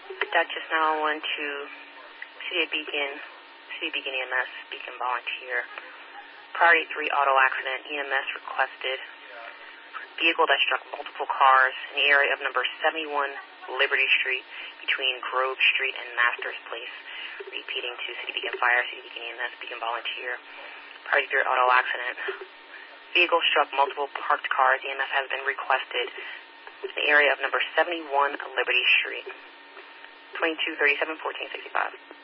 Duchess 911 to City of Beacon EMS, Beacon volunteer. Priority 3 auto accident, EMS requested. Vehicle that struck multiple cars in the area of number 71 Liberty Street between Grove Street and Masters Place. Repeating to City Beacon Fire, City Beacon EMS, Beacon volunteer. Priority 3 auto accident. Vehicle struck multiple parked cars. EMS has been requested in the area of number 71 Liberty Street. 2237 1465.